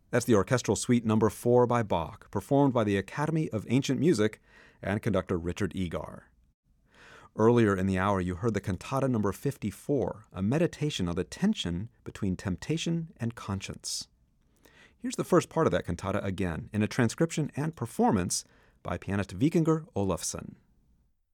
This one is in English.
That's the Orchestral Suite No. 4 by Bach, performed by the Academy of Ancient Music and conductor Richard Egar. Earlier in the hour, you heard the Cantata No. 54, a meditation on the tension between temptation and conscience. Here's the first part of that cantata again, in a transcription and performance by pianist Vikingur Olafsson.